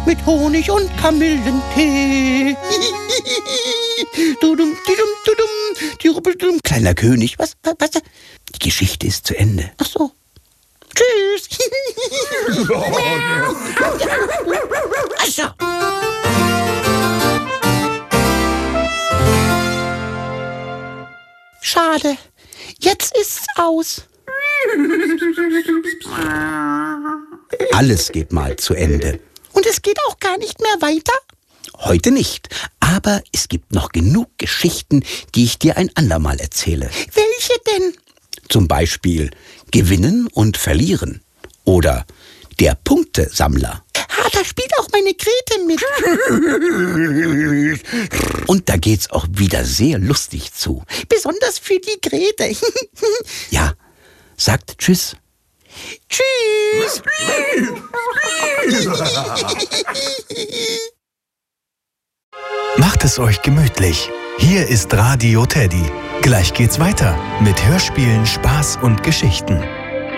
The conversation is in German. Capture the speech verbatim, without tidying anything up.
mit Honig und Kamillentee. Dudum, dudum, dudum, die Ruppeldumm. Kleiner König, was, was, was? Die Geschichte ist zu Ende. Ach so. Tschüss. Also. Schade. Jetzt ist's aus. Alles geht mal zu Ende. Und es geht auch gar nicht mehr weiter? Heute nicht. Aber es gibt noch genug Geschichten, die ich dir ein andermal erzähle. Welche denn? Zum Beispiel Gewinnen und Verlieren. Oder der Punktesammler. Ah, da spielt auch meine Grete mit. Und da geht's auch wieder sehr lustig zu. Besonders für die Grete. Ja, sagt Tschüss. Tschüss. Macht es euch gemütlich. Hier ist Radio Teddy. Gleich geht's weiter mit Hörspielen, Spaß und Geschichten.